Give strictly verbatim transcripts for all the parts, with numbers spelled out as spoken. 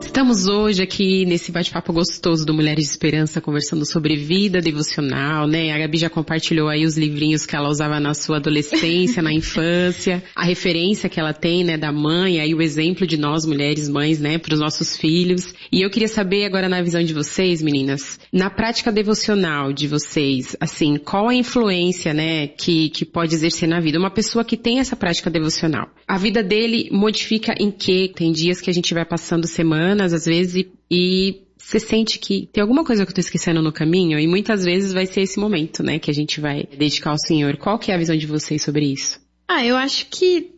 Estamos hoje aqui nesse bate-papo gostoso do Mulheres de Esperança, conversando sobre vida devocional, né? A Gabi já compartilhou aí os livrinhos que ela usava na sua adolescência, na infância, a referência que ela tem, né, da mãe, aí o exemplo de nós, mulheres, mães, né, para os nossos filhos. E eu queria saber agora, na visão de vocês, meninas, na prática devocional de vocês, assim, qual a influência, né, que, que pode exercer na vida? Uma pessoa que tem essa prática devocional, a vida dele modifica em quê? Tem dias que a gente vai passando semanas, às vezes, e, e você sente que tem alguma coisa que eu tô esquecendo no caminho, e muitas vezes vai ser esse momento, né, que a gente vai dedicar ao Senhor. Qual que é a visão de vocês sobre isso? Ah, eu acho que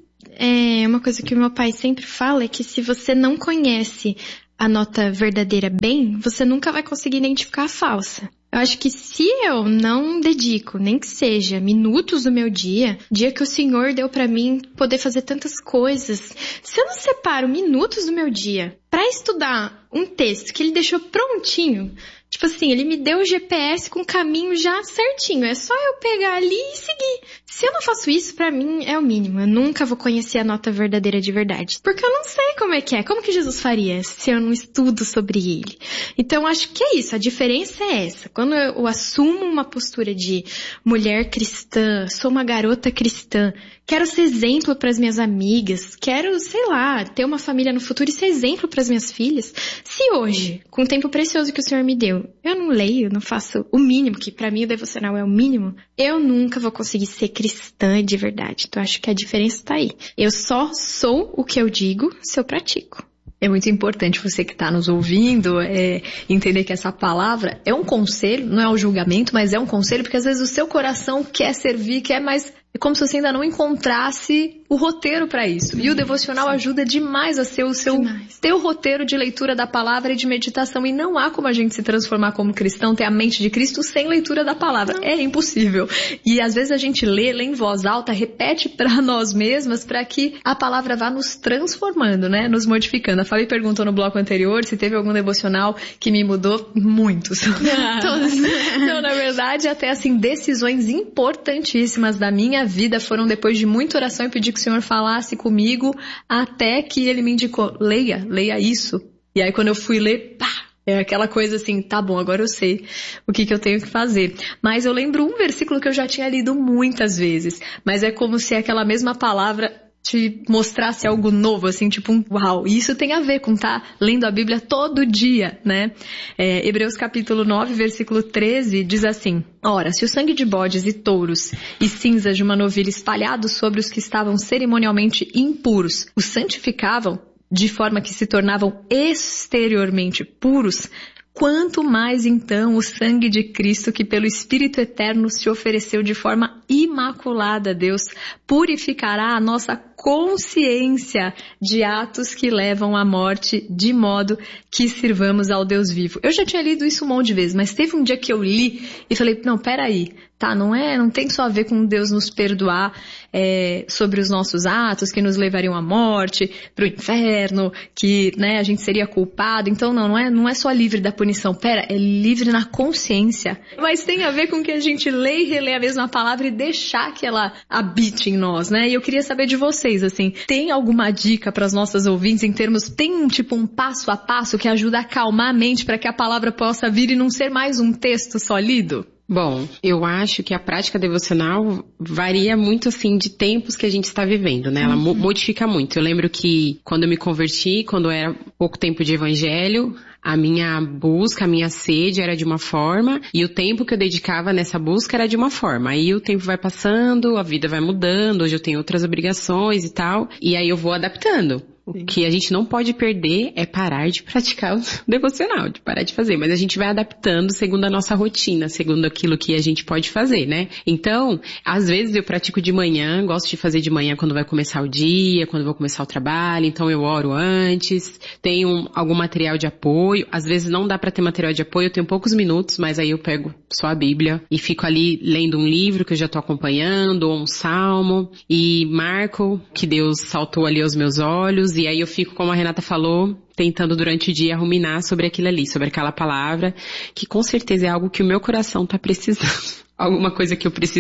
é uma coisa que o meu pai sempre fala, é que se você não conhece a nota verdadeira bem, você nunca vai conseguir identificar a falsa. Eu acho que se eu não dedico, nem que seja minutos do meu dia, dia que o Senhor deu pra mim poder fazer tantas coisas, se eu não separo minutos do meu dia pra estudar um texto que ele deixou prontinho, tipo assim, ele me deu o G P S com o caminho já certinho, é só eu pegar ali e seguir. Se eu não faço isso, pra mim é o mínimo. Eu nunca vou conhecer a nota verdadeira de verdade. Porque eu não sei como é que é. Como que Jesus faria se eu não estudo sobre ele? Então, acho que é isso. A diferença é essa. Quando eu assumo uma postura de mulher cristã, sou uma garota cristã, quero ser exemplo para as minhas amigas, quero, sei lá, ter uma família no futuro e ser exemplo para as minhas filhas. Se hoje, com o tempo precioso que o Senhor me deu, eu não leio, não faço o mínimo, que para mim o devocional é o mínimo, eu nunca vou conseguir ser cristã de verdade. Então acho que a diferença está aí. Eu só sou o que eu digo se eu pratico. É muito importante você que está nos ouvindo é, entender que essa palavra é um conselho, não é um julgamento, mas é um conselho, porque às vezes o seu coração quer servir, quer mais... É como se você ainda não encontrasse o roteiro para isso. E o devocional ajuda demais a ser o seu teu roteiro de leitura da palavra e de meditação. E não há como a gente se transformar como cristão, ter a mente de Cristo sem leitura da palavra. Não. É impossível. E às vezes a gente lê, lê em voz alta, repete para nós mesmas para que a palavra vá nos transformando, né? Nos modificando. A Fabi perguntou no bloco anterior se teve algum devocional que me mudou. Muitos. Todos. Então, na verdade, até assim, decisões importantíssimas da minha vida foram depois de muita oração e pedir que o Senhor falasse comigo, até que ele me indicou, leia, leia isso. E aí quando eu fui ler, pá, é aquela coisa assim, tá bom, agora eu sei o que, que eu tenho que fazer. Mas eu lembro um versículo que eu já tinha lido muitas vezes, mas é como se aquela mesma palavra te mostrasse algo novo, assim, tipo um uau. E isso tem a ver com estar tá lendo a Bíblia todo dia, né? É, Hebreus capítulo nove, versículo treze, diz assim: ora, se o sangue de bodes e touros e cinzas de uma novilha espalhados sobre os que estavam cerimonialmente impuros os santificavam, de forma que se tornavam exteriormente puros, quanto mais então o sangue de Cristo, que pelo Espírito Eterno se ofereceu de forma imaculada a Deus, purificará a nossa consciência de atos que levam à morte, de modo que sirvamos ao Deus vivo. Eu já tinha lido isso um monte de vezes, mas teve um dia que eu li e falei, não, peraí, tá, não é, não tem só a ver com Deus nos perdoar é, sobre os nossos atos que nos levariam à morte, pro inferno, que, né, a gente seria culpado. Então não, não é, não é só livre da punição, pera, é livre na consciência. Mas tem a ver com que a gente lê e relê a mesma palavra e deixar que ela habite em nós, né? E eu queria saber de vocês, assim, tem alguma dica para as nossas ouvintes em termos, tem um tipo um passo a passo que ajuda a acalmar a mente para que a palavra possa vir e não ser mais um texto só lido? Bom, eu acho que a prática devocional varia muito, assim, de tempos que a gente está vivendo, né? Ela uhum. modifica muito. Eu lembro que quando eu me converti, quando era pouco tempo de evangelho, a minha busca, a minha sede era de uma forma e o tempo que eu dedicava nessa busca era de uma forma. Aí o tempo vai passando, a vida vai mudando, hoje eu tenho outras obrigações e tal, e aí eu vou adaptando. O Sim. que a gente não pode perder é parar de praticar o devocional, de parar de fazer. Mas a gente vai adaptando segundo a nossa rotina, segundo aquilo que a gente pode fazer, né? Então, às vezes eu pratico de manhã, gosto de fazer de manhã quando vai começar o dia, quando vou começar o trabalho, então eu oro antes, tenho algum material de apoio. Às vezes não dá pra ter material de apoio, eu tenho poucos minutos, mas aí eu pego só a Bíblia e fico ali lendo um livro que eu já tô acompanhando, ou um salmo, e marco que Deus saltou ali aos meus olhos. E aí eu fico, como a Renata falou, tentando durante o dia ruminar sobre aquilo ali, sobre aquela palavra, que com certeza é algo que o meu coração tá precisando. Alguma coisa que eu preciso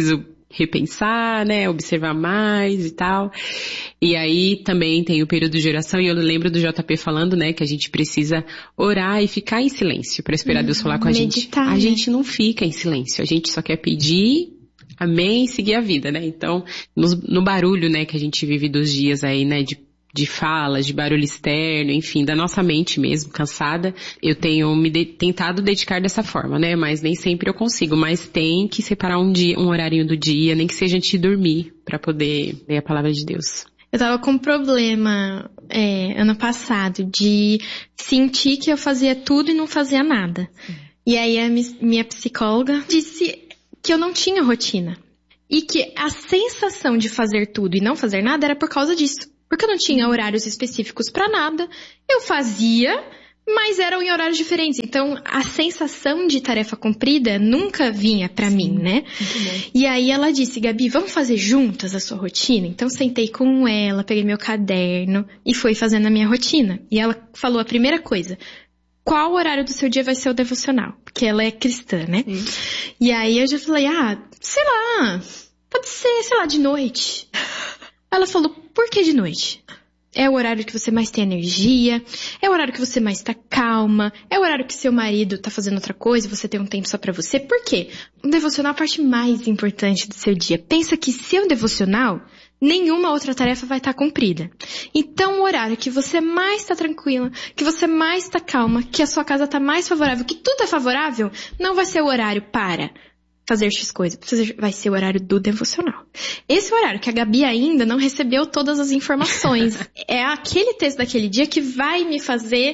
repensar, né, observar mais e tal. E aí também tem o período de oração, e eu lembro do J P falando, né, que a gente precisa orar e ficar em silêncio para esperar hum, Deus falar com a gente. Meditar, a né? gente não fica em silêncio, a gente só quer pedir, amém, e seguir a vida, né? Então, no, no barulho, né, que a gente vive dos dias aí, né, de de falas, de barulho externo, enfim, da nossa mente mesmo, cansada, eu tenho me de- tentado dedicar dessa forma, né, mas nem sempre eu consigo, mas tem que separar um dia, um horário do dia, nem que seja antes de dormir, pra poder ler a palavra de Deus. Eu tava com um problema é, ano passado de sentir que eu fazia tudo e não fazia nada. E aí a mi- minha psicóloga disse que eu não tinha rotina. E que a sensação de fazer tudo e não fazer nada era por causa disso. Porque eu não tinha horários específicos pra nada. Eu fazia, mas eram em horários diferentes. Então, a sensação de tarefa cumprida nunca vinha pra Sim, mim, né? E aí ela disse, Gabi, vamos fazer juntas a sua rotina? Então, sentei com ela, peguei meu caderno e fui fazendo a minha rotina. E ela falou a primeira coisa, qual horário do seu dia vai ser o devocional? Porque ela é cristã, né? Sim. E aí eu já falei, ah, sei lá, pode ser, sei lá, de noite. Ela falou, por que de noite? É o horário que você mais tem energia, é o horário que você mais tá calma, é o horário que seu marido tá fazendo outra coisa e você tem um tempo só pra você. Por quê? Um devocional é a parte mais importante do seu dia. Pensa que se é um devocional, nenhuma outra tarefa vai estar cumprida. Então, o horário que você mais tá tranquila, que você mais tá calma, que a sua casa tá mais favorável, que tudo é favorável, não vai ser o horário para fazer X coisa, vai ser o horário do devocional. Esse horário que a Gabi ainda não recebeu todas as informações. É aquele texto daquele dia que vai me fazer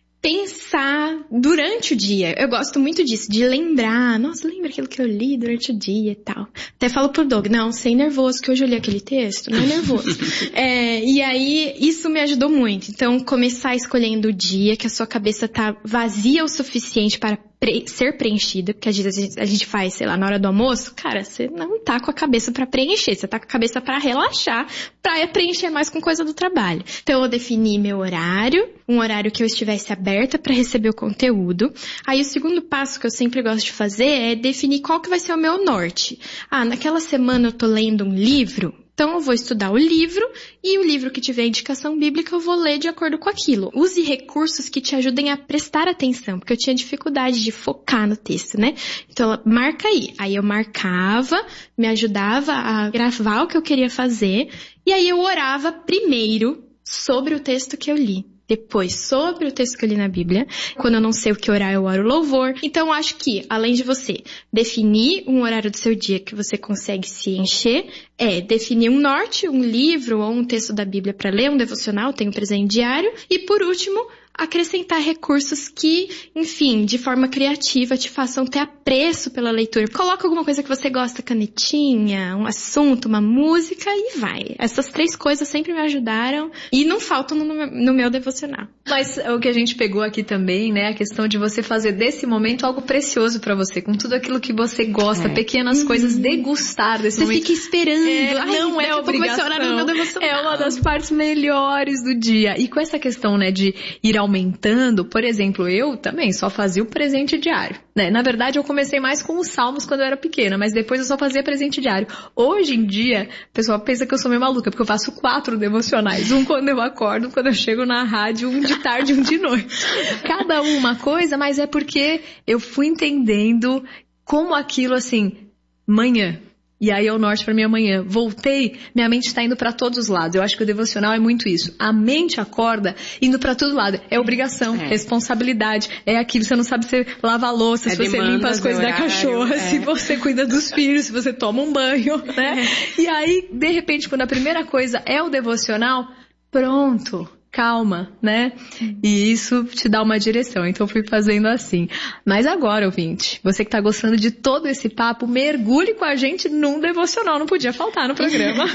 pensar durante o dia. Eu gosto muito disso, de lembrar. Nossa, lembra aquilo que eu li durante o dia e tal. Até falo pro Doug, não, sem nervoso, que hoje eu li aquele texto, não é nervoso. é, e aí, isso me ajudou muito. Então, começar escolhendo o dia que a sua cabeça tá vazia o suficiente para pre- ser preenchida, porque às vezes a gente, a gente faz, sei lá, na hora do almoço, cara, você não tá com a cabeça pra preencher, você tá com a cabeça pra relaxar, pra preencher mais com coisa do trabalho. Então, eu defini meu horário, um horário que eu estivesse aberta pra receber o conteúdo. Aí, o segundo passo que eu sempre gosto de fazer é definir qual que vai ser o meu norte. Ah, naquela semana eu tô lendo um livro, então eu vou estudar o livro e o livro que tiver indicação bíblica eu vou ler de acordo com aquilo. Use recursos que te ajudem a prestar atenção, porque eu tinha dificuldade de focar no texto, né? Então, ela, marca aí. Aí eu marcava, me ajudava a gravar o que eu queria fazer e aí eu orava primeiro sobre o texto que eu li. Depois, sobre o texto que eu li na Bíblia. Quando eu não sei o que orar, eu oro louvor. Então, eu acho que, além de você definir um horário do seu dia que você consegue se encher, é definir um norte, um livro ou um texto da Bíblia para ler, um devocional, tem um presente diário. E, por último, acrescentar recursos que, enfim, de forma criativa te façam ter apreço pela leitura. Coloca alguma coisa que você gosta, canetinha, um assunto, uma música e vai. Essas três coisas sempre me ajudaram e não faltam no, no meu devocional. Mas o que a gente pegou aqui também, né, a questão de você fazer desse momento algo precioso pra você, com tudo aquilo que você gosta, é. pequenas uhum. coisas, degustar desse você momento. Você fica esperando. É, Ai, não é obrigação. No meu devocional. É uma das partes melhores do dia. E com essa questão, né, de ir ao aumentando, por exemplo, eu também só fazia o presente diário, né? Na verdade, eu comecei mais com os salmos quando eu era pequena, mas depois eu só fazia presente diário. Hoje em dia, o pessoal pensa que eu sou meio maluca, porque eu faço quatro devocionais. Um quando eu acordo, um quando eu chego na rádio, um de tarde e um de noite. Cada um uma coisa, mas é porque eu fui entendendo como aquilo, assim, manhã. E aí é o norte para minha manhã. Voltei, minha mente está indo para todos os lados. Eu acho que o devocional é muito isso. A mente acorda indo para todo lado. É obrigação, é. responsabilidade. É aquilo, você não sabe se você lava a louça, é se você limpa as coisas horário, da cachorra, é. se você cuida dos filhos, se você toma um banho, né? É. E aí, de repente, quando a primeira coisa é o devocional, pronto. Calma, né? E isso te dá uma direção. Então, eu fui fazendo assim. Mas agora, ouvinte, você que tá gostando de todo esse papo, mergulhe com a gente num devocional. Não podia faltar no programa.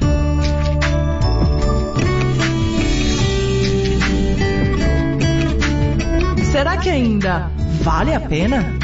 Será que ainda vale a pena?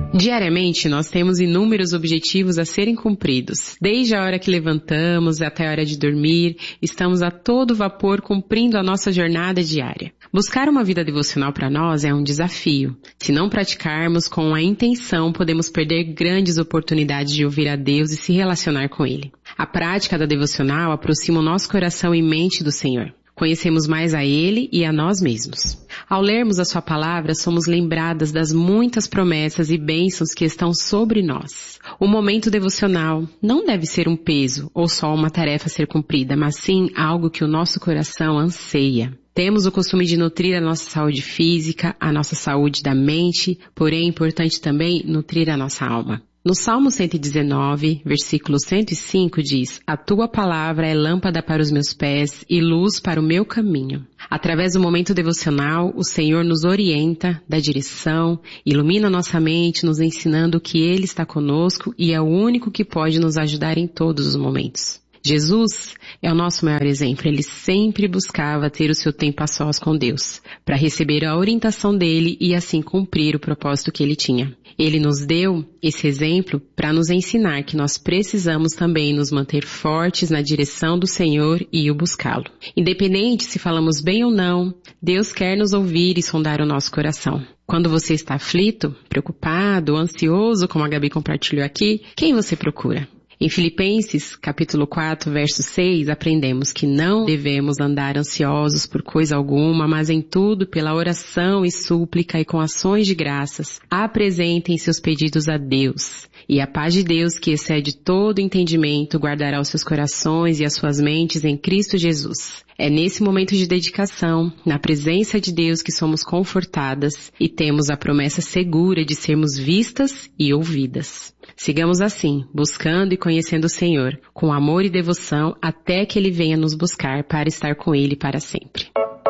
Diariamente, nós temos inúmeros objetivos a serem cumpridos. Desde a hora que levantamos até a hora de dormir, estamos a todo vapor cumprindo a nossa jornada diária. Buscar uma vida devocional para nós é um desafio. Se não praticarmos com a intenção, podemos perder grandes oportunidades de ouvir a Deus e se relacionar com Ele. A prática da devocional aproxima o nosso coração e mente do Senhor. Conhecemos mais a Ele e a nós mesmos. Ao lermos a Sua palavra, somos lembradas das muitas promessas e bênçãos que estão sobre nós. O momento devocional não deve ser um peso ou só uma tarefa a ser cumprida, mas sim algo que o nosso coração anseia. Temos o costume de nutrir a nossa saúde física, a nossa saúde da mente, porém é importante também nutrir a nossa alma. No Salmo cento e dezenove, versículo cento e cinco diz: A tua palavra é lâmpada para os meus pés e luz para o meu caminho. Através do momento devocional, o Senhor nos orienta, dá direção, ilumina nossa mente, nos ensinando que Ele está conosco e é o único que pode nos ajudar em todos os momentos. Jesus é o nosso maior exemplo. Ele sempre buscava ter o seu tempo a sós com Deus, para receber a orientação dele e assim cumprir o propósito que ele tinha. Ele nos deu esse exemplo para nos ensinar que nós precisamos também nos manter fortes na direção do Senhor e o buscá-lo. Independente se falamos bem ou não, Deus quer nos ouvir e sondar o nosso coração. Quando você está aflito, preocupado, ansioso, como a Gabi compartilhou aqui, quem você procura? Em Filipenses, capítulo quatro, verso seis, aprendemos que não devemos andar ansiosos por coisa alguma, mas em tudo, pela oração e súplica e com ações de graças, apresentem seus pedidos a Deus. E a paz de Deus, que excede todo entendimento, guardará os seus corações e as suas mentes em Cristo Jesus. É nesse momento de dedicação, na presença de Deus, que somos confortadas e temos a promessa segura de sermos vistas e ouvidas. Sigamos assim, buscando e conhecendo o Senhor, com amor e devoção, até que Ele venha nos buscar para estar com Ele para sempre.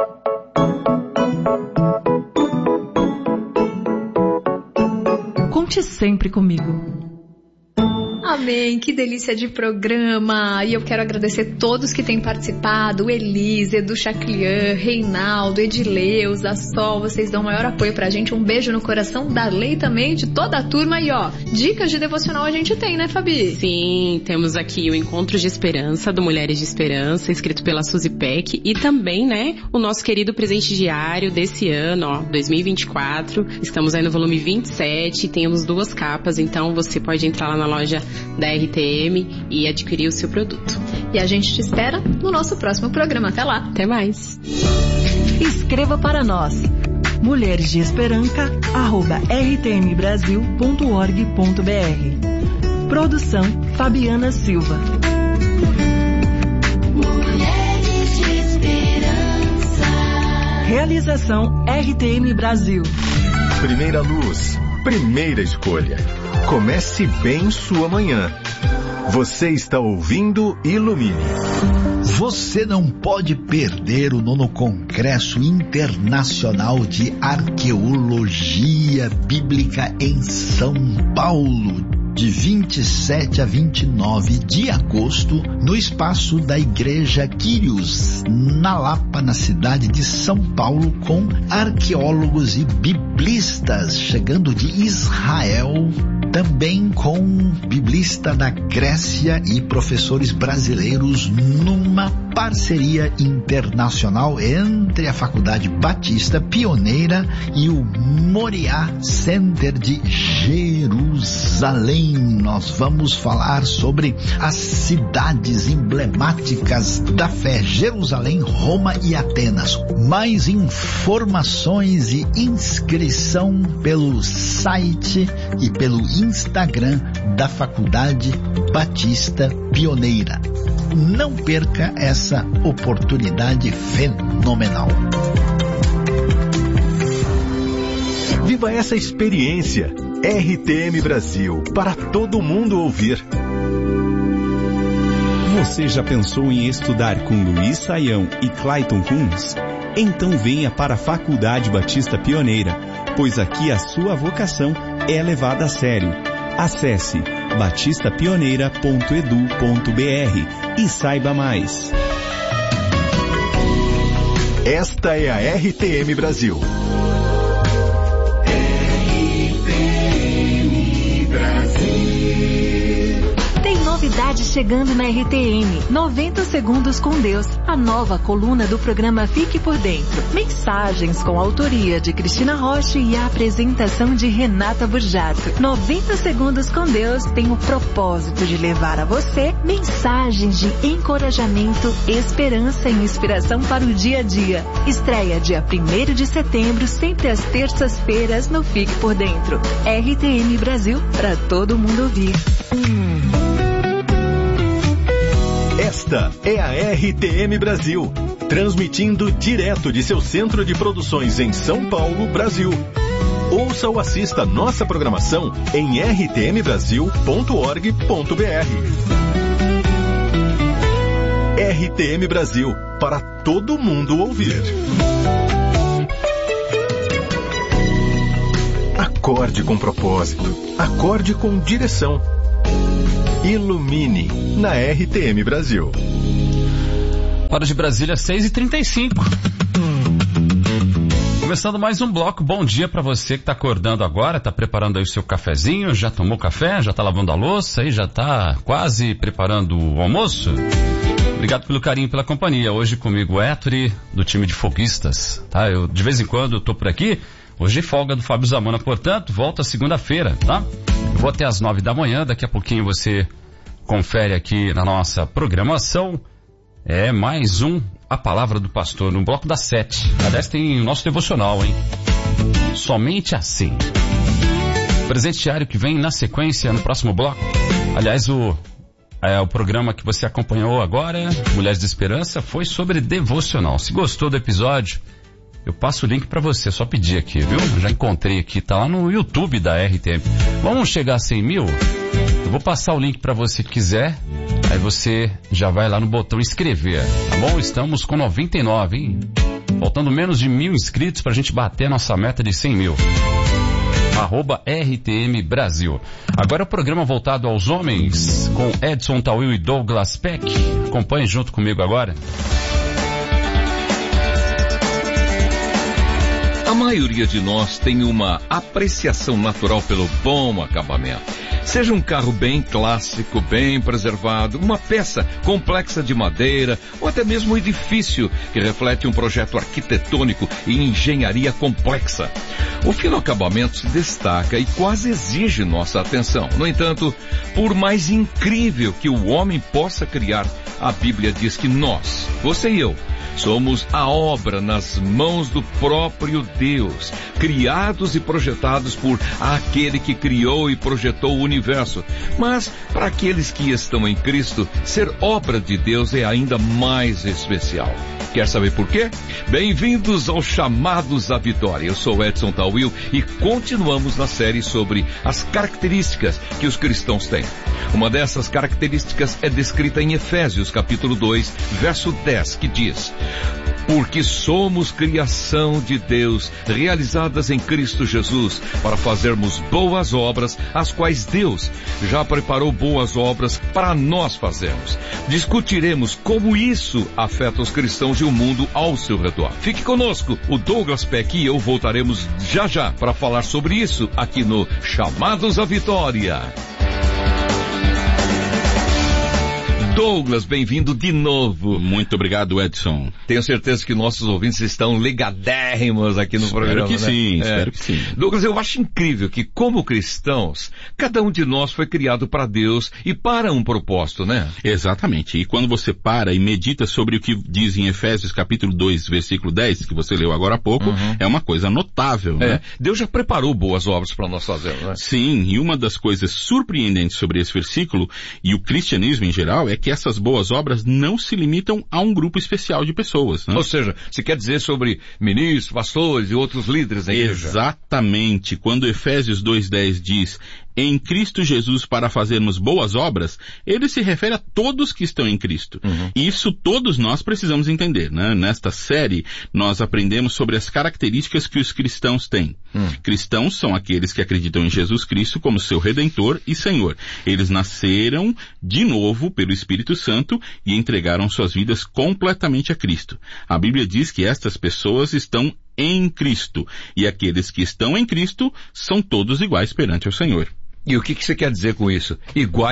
Conte sempre comigo. Amém, que delícia de programa! E eu quero agradecer todos que têm participado, Elise, Edu Chaclian, Reinaldo, Edileus, a Sol, vocês dão o maior apoio pra gente, um beijo no coração, Darley também, de toda a turma. E ó, dicas de devocional a gente tem, né, Fabi? Sim, temos aqui o Encontro de Esperança, do Mulheres de Esperança, escrito pela Suzy Peck, e também, né, o nosso querido presente diário desse ano, ó, dois mil e vinte e quatro, estamos aí no volume vinte e sete, temos duas capas, então você pode entrar lá na loja da R T M e adquirir o seu produto. E a gente te espera no nosso próximo programa. Até lá. Até mais. Escreva para nós. mulheres de esperança arroba r t m brasil ponto org ponto b r. Produção Fabiana Silva. Mulheres de Esperança. Realização R T M Brasil. Primeira luz, primeira escolha. Comece bem sua manhã. Você está ouvindo Ilumine. Você não pode perder o nono Congresso Internacional de Arqueologia Bíblica em São Paulo, de vinte e sete a vinte e nove de agosto, no espaço da Igreja Quírios, na Lapa, na cidade de São Paulo, com arqueólogos e biblistas chegando de Israel, também com biblista da Grécia e professores brasileiros, numa parceria internacional entre a Faculdade Batista Pioneira e o Moriá Center de Jerusalém. Nós vamos falar sobre as cidades emblemáticas da fé: Jerusalém, Roma e Atenas. Mais informações e inscrição pelo site e pelo Instagram da Faculdade Batista Pioneira. Não perca essa oportunidade fenomenal. Viva essa experiência. R T M Brasil, para todo mundo ouvir. Você já pensou em estudar com Luiz Saião e Clayton Kunz? Então venha para a Faculdade Batista Pioneira, pois aqui a sua vocação é levada a sério. Acesse batista pioneira ponto e d u ponto b r e saiba mais. Esta é a R T M Brasil. R T M Novidade chegando na R T M. noventa segundos com Deus. A nova coluna do programa Fique por Dentro. Mensagens com a autoria de Cristina Rocha e a apresentação de Renata Burjato. noventa segundos com Deus tem o propósito de levar a você mensagens de encorajamento, esperança e inspiração para o dia a dia. Estreia dia primeiro de setembro, sempre às terças-feiras no Fique por Dentro. R T M Brasil, para todo mundo ouvir. Esta é a R T M Brasil, transmitindo direto de seu centro de produções em São Paulo, Brasil. Ouça ou assista nossa programação em r t m brasil ponto org ponto b r. R T M Brasil, para todo mundo ouvir. Acorde com propósito, acorde com direção. Ilumine na R T M Brasil. Hora de Brasília, seis e trinta e cinco. Começando mais um bloco. Bom dia para você que está acordando agora, está preparando aí o seu cafezinho, já tomou café, já está lavando a louça e já está quase preparando o almoço. Obrigado pelo carinho e pela companhia. Hoje comigo o Ettore, do time de foguistas, tá? Eu de vez em quando eu tô por aqui. Hoje folga do Fábio Zamona, portanto, volta segunda-feira, tá? Eu vou até às nove da manhã, daqui a pouquinho você confere aqui na nossa programação. É mais um A Palavra do Pastor, no bloco das sete. Aliás, tem o nosso devocional, hein? Somente assim. Presente diário que vem na sequência, no próximo bloco. Aliás, o, é, o programa que você acompanhou agora, Mulheres de Esperança, foi sobre devocional. Se gostou do episódio, eu passo o link pra você, só pedir aqui, viu? Já encontrei aqui, tá lá no YouTube da R T M. Vamos chegar a cem mil? Eu vou passar o link pra você que quiser, aí você já vai lá no botão inscrever, tá bom? Estamos com noventa e nove, hein? Faltando menos de mil inscritos pra gente bater a nossa meta de cem mil. Arroba R T M Brasil. Agora o programa voltado aos homens, com Edson Tawil e Douglas Peck. Acompanhe junto comigo agora. A maioria de nós tem uma apreciação natural pelo bom acabamento. Seja um carro bem clássico, bem preservado, uma peça complexa de madeira, ou até mesmo um edifício que reflete um projeto arquitetônico e engenharia complexa. O fino acabamento se destaca e quase exige nossa atenção. No entanto, por mais incrível que o homem possa criar, a Bíblia diz que nós, você e eu, somos a obra nas mãos do próprio Deus, criados e projetados por aquele que criou e projetou o universo. Mas, para aqueles que estão em Cristo, ser obra de Deus é ainda mais especial. Quer saber por quê? Bem-vindos aos Chamados à Vitória. Eu sou Edson Tawil e continuamos na série sobre as características que os cristãos têm. Uma dessas características é descrita em Efésios capítulo dois, verso dez, que diz: porque somos criação de Deus, realizadas em Cristo Jesus, para fazermos boas obras, as quais Deus já preparou boas obras para nós fazermos. Discutiremos como isso afeta os cristãos e o mundo ao seu redor. Fique conosco, o Douglas Peck e eu voltaremos já já para falar sobre isso aqui no Chamados à Vitória. Douglas, bem-vindo de novo. Muito obrigado, Edson. Tenho certeza que nossos ouvintes estão ligadérrimos aqui no espero programa. Que né? sim, é. Espero que sim. Douglas, eu acho incrível que, como cristãos, cada um de nós foi criado para Deus e para um propósito, né? Exatamente. E quando você para e medita sobre o que diz em Efésios capítulo dois, versículo dez, que você leu agora há pouco, uhum. é uma coisa notável, é. né? Deus já preparou boas obras para nós fazermos, né? Sim, e uma das coisas surpreendentes sobre esse versículo, e o cristianismo em geral, é que essas boas obras não se limitam a um grupo especial de pessoas, né? Ou seja, você quer dizer sobre ministros, pastores e outros líderes da igreja? Exatamente. Quando Efésios dois, dez diz em Cristo Jesus para fazermos boas obras, ele se refere a todos que estão em Cristo. Uhum. E isso todos nós precisamos entender, né? Nesta série, nós aprendemos sobre as características que os cristãos têm. Uhum. Cristãos são aqueles que acreditam em Jesus Cristo como seu Redentor e Senhor. Eles nasceram de novo pelo Espírito Santo e entregaram suas vidas completamente a Cristo. A Bíblia diz que estas pessoas estão em Cristo, e aqueles que estão em Cristo são todos iguais perante o Senhor. E o que, que você quer dizer com isso? Iguais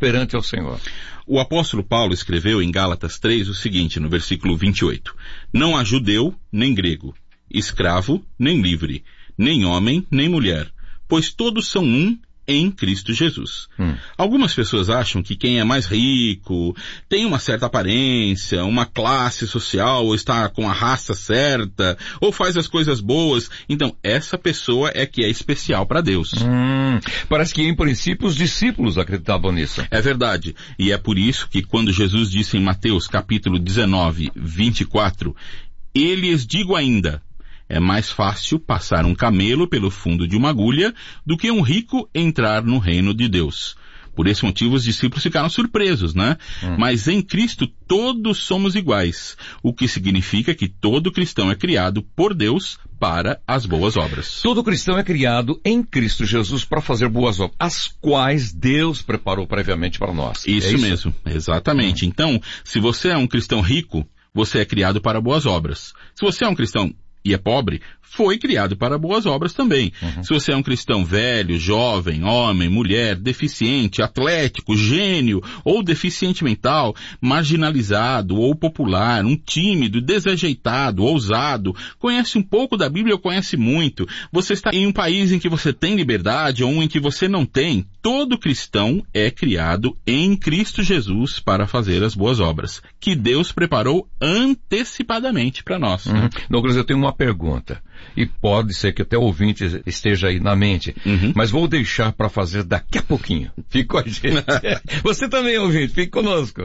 perante ao Senhor. O apóstolo Paulo escreveu em Gálatas três o seguinte, no versículo vinte e oito. Não há judeu, nem grego, escravo, nem livre, nem homem, nem mulher, pois todos são um em Cristo Jesus. Hum. Algumas pessoas acham que quem é mais rico, tem uma certa aparência, uma classe social, ou está com a raça certa, ou faz as coisas boas, então essa pessoa é que é especial para Deus. Hum, parece que em princípio os discípulos acreditavam nisso. É verdade, e é por isso que quando Jesus disse em Mateus capítulo dezenove, vinte e quatro, eu lhes digo ainda, é mais fácil passar um camelo pelo fundo de uma agulha do que um rico entrar no reino de Deus. Por esse motivo os discípulos ficaram surpresos, né? Hum. Mas em Cristo todos somos iguais, o que significa que todo cristão é criado por Deus para as boas obras. Todo cristão é criado em Cristo Jesus para fazer boas obras, as quais Deus preparou previamente para nós. Isso, é isso? mesmo, exatamente. Hum. Então, se você é um cristão rico, você é criado para boas obras. Se você é um cristão e é pobre, foi criado para boas obras também. Uhum. Se você é um cristão velho, jovem, homem, mulher, deficiente, atlético, gênio, ou deficiente mental, marginalizado ou popular, um tímido, desajeitado, ousado, conhece um pouco da Bíblia ou conhece muito, você está em um país em que você tem liberdade ou um em que você não tem, todo cristão é criado em Cristo Jesus para fazer as boas obras, que Deus preparou antecipadamente para nós. Uhum. Douglas, eu tenho uma pergunta. E pode ser que até o ouvinte esteja aí na mente, uhum. mas vou deixar para fazer daqui a pouquinho. Fique com a gente. Você também, ouvinte, fique conosco.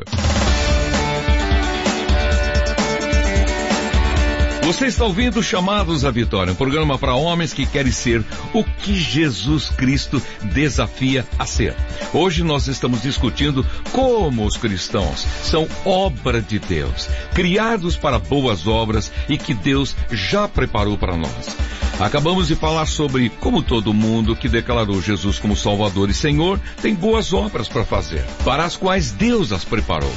Você está ouvindo Chamados à Vitória, um programa para homens que querem ser o que Jesus Cristo desafia a ser. Hoje nós estamos discutindo como os cristãos são obra de Deus, criados para boas obras e que Deus já preparou para nós. Acabamos de falar sobre como todo mundo que declarou Jesus como Salvador e Senhor tem boas obras para fazer, para as quais Deus as preparou.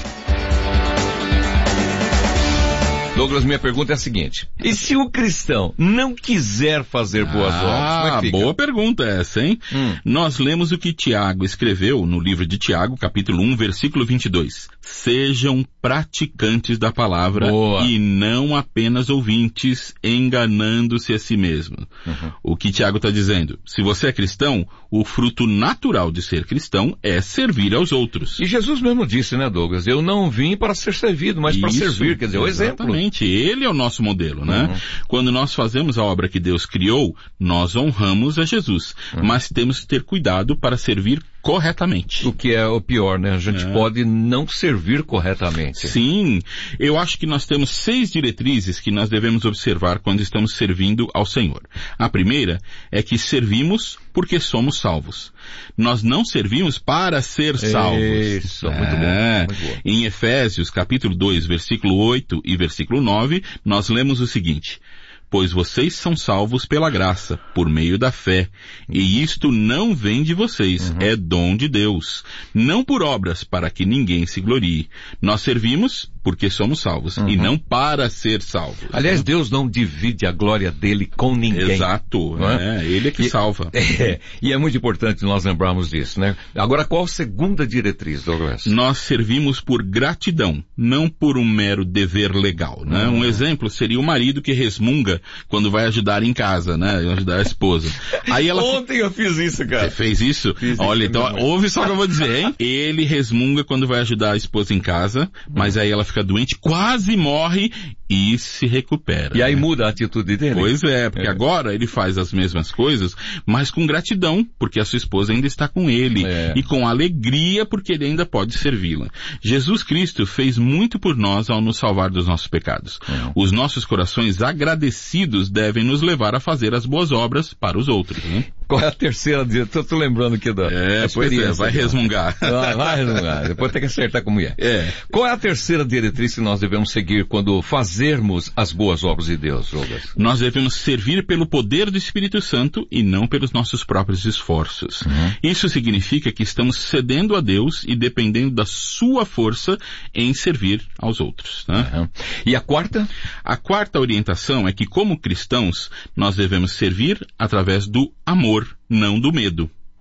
Douglas, minha pergunta é a seguinte. E se o cristão não quiser fazer boas ah, obras, como é que fica? Boa pergunta essa, hein? Hum. Nós lemos o que Tiago escreveu no livro de Tiago, capítulo um, versículo vinte e dois. Sejam praticantes da palavra boa. E não apenas ouvintes, enganando-se a si mesmos. Uhum. O que Tiago está dizendo? Se você é cristão, o fruto natural de ser cristão é servir aos outros. E Jesus mesmo disse, né, Douglas? Eu não vim para ser servido, mas Isso, para servir. Quer dizer, o exemplo. Exatamente. Ele é o nosso modelo, né? Uhum. Quando nós fazemos a obra que Deus criou, nós honramos a Jesus. Uhum. Mas temos que ter cuidado para servir corretamente. O que é o pior, né? A gente é. pode não servir corretamente. Sim. Eu acho que nós temos seis diretrizes que nós devemos observar quando estamos servindo ao Senhor. A primeira é que servimos porque somos salvos. Nós não servimos para ser salvos. Isso, é. muito bom. Muito bom. Em Efésios, capítulo dois, versículo oito e versículo nove, nós lemos o seguinte: pois vocês são salvos pela graça, por meio da fé, e isto não vem de vocês, uhum. é dom de Deus, não por obras, para que ninguém se glorie. Nós servimos porque somos salvos, uhum. e não para ser salvos. Aliás, né? Deus não divide a glória dele com ninguém. Exato, é? É, ele é que e, salva. É, e é muito importante nós lembrarmos disso, né? Agora, qual a segunda diretriz, Douglas? Nós servimos por gratidão, não por um mero dever legal, né? Uhum. Um exemplo seria o marido que resmunga quando vai ajudar em casa, né? Ajudar a esposa. Aí ela... Ontem eu fiz isso, cara. Você fez isso? Fiz Olha, isso então, ouve só o que eu vou dizer, hein? Ele resmunga quando vai ajudar a esposa em casa, mas aí ela fica doente, quase morre e se recupera. E aí né? muda a atitude dele? Pois é, porque é. agora ele faz as mesmas coisas, mas com gratidão, porque a sua esposa ainda está com ele. É. E com alegria, porque ele ainda pode servi-la. Jesus Cristo fez muito por nós ao nos salvar dos nossos pecados. É. Os nossos corações agradecidos devem nos levar a fazer as boas obras para os outros. Né? Qual é a terceira? Tô, tô lembrando aqui da É, pois é, vai resmungar. Vai, vai resmungar. Depois tem que acertar como é. é. Qual é a terceira diretriz que nós devemos seguir quando fazermos as boas obras de Deus, Douglas? Nós devemos servir pelo poder do Espírito Santo e não pelos nossos próprios esforços. Uhum. Isso significa que estamos cedendo a Deus e dependendo da sua força em servir aos outros. Né? Uhum. E a quarta? A quarta orientação é que, como cristãos, nós devemos servir através do amor, não do medo.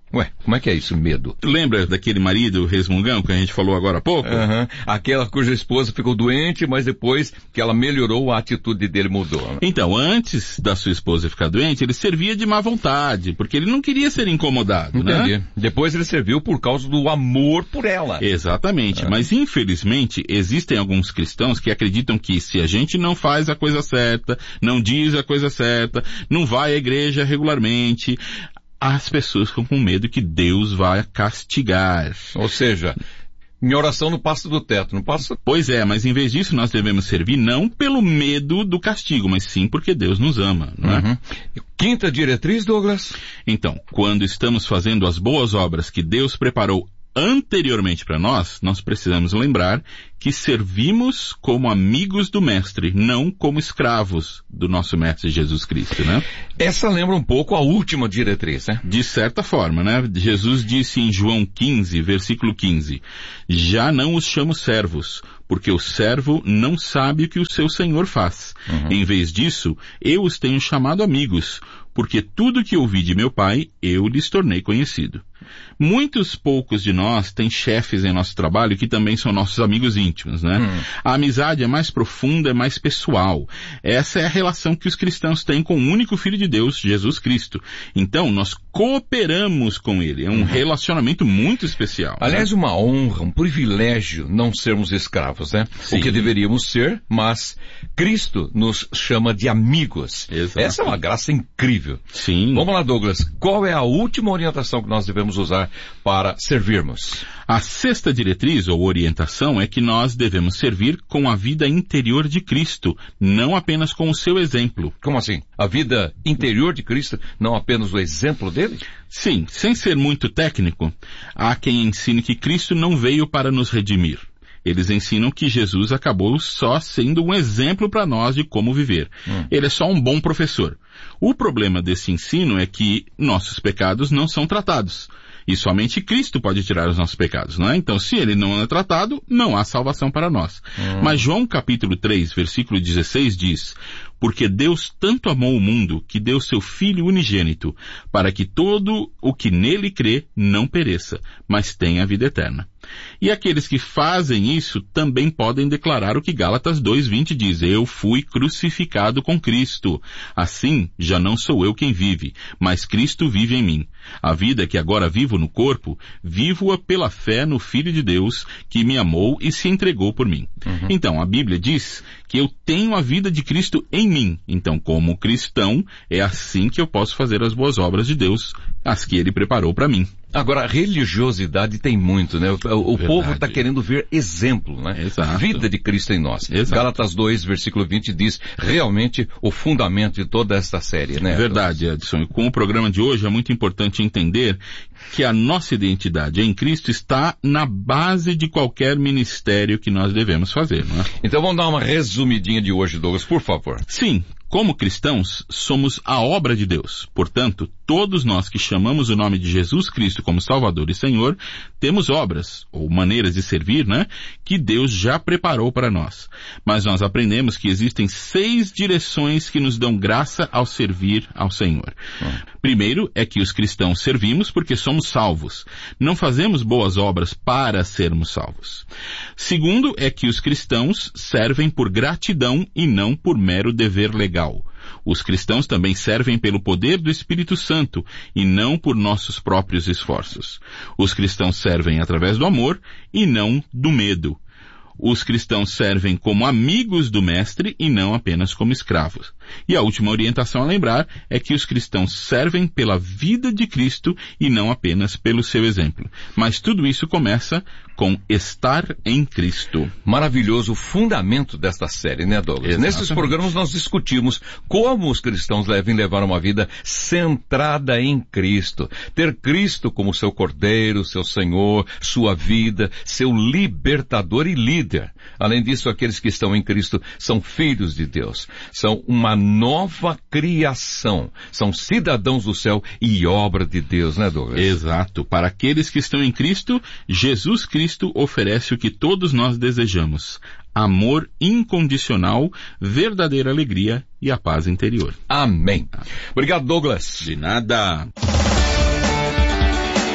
Ué, como é que é isso, medo? Lembra daquele marido resmungão que a gente falou agora há pouco? Uhum. Aquela cuja esposa ficou doente, mas depois que ela melhorou, a atitude dele mudou. Né? Então, antes da sua esposa ficar doente, ele servia de má vontade, porque ele não queria ser incomodado, Entendi. né? Depois ele serviu por causa do amor por ela. Exatamente, é. Mas infelizmente existem alguns cristãos que acreditam que se a gente não faz a coisa certa, não diz a coisa certa, não vai à igreja regularmente, as pessoas ficam com medo que Deus vai castigar. Ou seja, minha oração não passa do teto, não passa... Pois é, mas em vez disso nós devemos servir não pelo medo do castigo, mas sim porque Deus nos ama, não é? Uhum. Quinta diretriz, Douglas? Então, quando estamos fazendo as boas obras que Deus preparou anteriormente para nós, nós precisamos lembrar que servimos como amigos do Mestre, não como escravos do nosso Mestre Jesus Cristo, né? Essa lembra um pouco a última diretriz, né? De certa forma, né? Jesus disse em João quinze, versículo quinze, já não os chamo servos, porque o servo não sabe o que o seu senhor faz. Uhum. Em vez disso, eu os tenho chamado amigos, porque tudo que ouvi de meu Pai, eu lhes tornei conhecido. Muitos poucos de nós têm chefes em nosso trabalho que também são nossos amigos íntimos, né? Hum. A amizade é mais profunda, é mais pessoal. Essa é a relação que os cristãos têm com o único Filho de Deus, Jesus Cristo. Então, nós cooperamos com Ele. É um uhum. relacionamento muito especial. Aliás, né? Uma honra, um privilégio não sermos escravos, né? Sim. O que deveríamos ser, mas Cristo nos chama de amigos. Exato. Essa é uma graça incrível. Sim. Vamos lá, Douglas. Qual é a última orientação que nós devemos usar para servirmos? A sexta diretriz ou orientação é que nós devemos servir com a vida interior de Cristo, não apenas com o seu exemplo. Como assim? A vida interior de Cristo, não apenas o exemplo dele? Sim, sem ser muito técnico, há quem ensine que Cristo não veio para nos redimir. Eles ensinam que Jesus acabou só sendo um exemplo para nós de como viver. Hum. Ele é só um bom professor. O problema desse ensino é que nossos pecados não são tratados. E somente Cristo pode tirar os nossos pecados, não é? Então, se ele não é tratado, não há salvação para nós. Hum. Mas João capítulo três, versículo dezesseis diz, porque Deus tanto amou o mundo que deu seu Filho unigênito, para que todo o que nele crê não pereça, mas tenha a vida eterna. E aqueles que fazem isso também podem declarar o que Gálatas dois, vinte diz, eu fui crucificado com Cristo. Assim, já não sou eu quem vive, mas Cristo vive em mim. A vida que agora vivo no corpo, vivo-a pela fé no Filho de Deus, que me amou e se entregou por mim. Uhum. Então, a Bíblia diz que eu tenho a vida de Cristo em mim. Então, como cristão, é assim que eu posso fazer as boas obras de Deus, as que Ele preparou para mim. Agora, a religiosidade tem muito, né? O, o povo está querendo ver exemplo, né? Exato. Vida de Cristo em nós. Exato. Gálatas dois, versículo vinte diz realmente o fundamento de toda esta série, né? Verdade, Edson. E com o programa de hoje é muito importante entender que a nossa identidade em Cristo está na base de qualquer ministério que nós devemos fazer, não é? Então vamos dar uma resumidinha de hoje, Douglas, por favor. Sim. Como cristãos, somos a obra de Deus. Portanto, todos nós que chamamos o nome de Jesus Cristo como Salvador e Senhor, temos obras, ou maneiras de servir, né, que Deus já preparou para nós. Mas nós aprendemos que existem seis direções que nos dão graça ao servir ao Senhor. Hum. Primeiro é que os cristãos servimos porque somos salvos. Não fazemos boas obras para sermos salvos. Segundo é que os cristãos servem por gratidão e não por mero dever legal. Os cristãos também servem pelo poder do Espírito Santo e não por nossos próprios esforços. Os cristãos servem através do amor e não do medo. Os cristãos servem como amigos do Mestre e não apenas como escravos. E a última orientação a lembrar é que os cristãos servem pela vida de Cristo e não apenas pelo seu exemplo. Mas tudo isso começa com estar em Cristo. Maravilhoso o fundamento desta série, né, Douglas? Exatamente. Nesses programas nós discutimos como os cristãos devem levar uma vida centrada em Cristo. Ter Cristo como seu Cordeiro, seu Senhor, sua vida, seu libertador e líder. Além disso, aqueles que estão em Cristo são filhos de Deus. São uma nova criação. São cidadãos do céu e obra de Deus, né, Douglas? Exato. Para aqueles que estão em Cristo, Jesus Cristo oferece o que todos nós desejamos. Amor incondicional, verdadeira alegria e a paz interior. Amém. Obrigado, Douglas. De nada.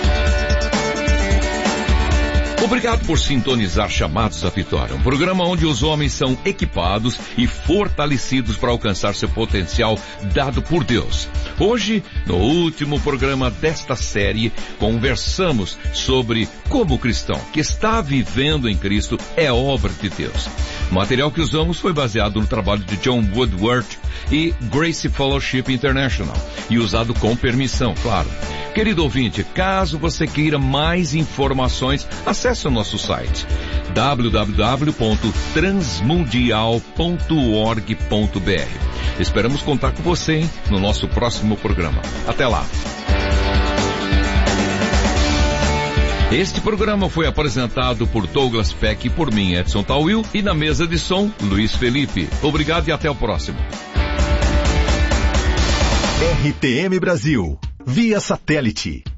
Obrigado por sintonizar Chamados à Vitória, um programa onde os homens são equipados e fortalecidos para alcançar seu potencial dado por Deus. Hoje, no último programa desta série, conversamos sobre como o cristão que está vivendo em Cristo é obra de Deus. O material que usamos foi baseado no trabalho de John Woodward e Grace Fellowship International e usado com permissão, claro. Querido ouvinte, caso você queira mais informações, acesse o nosso site w w w ponto transmundial ponto org ponto b r. Esperamos contar com você, hein, no nosso próximo programa. Até lá! Este programa foi apresentado por Douglas Peck e por mim, Edson Tawil, e na mesa de som, Luiz Felipe. Obrigado e até o próximo. R T M Brasil, via satélite,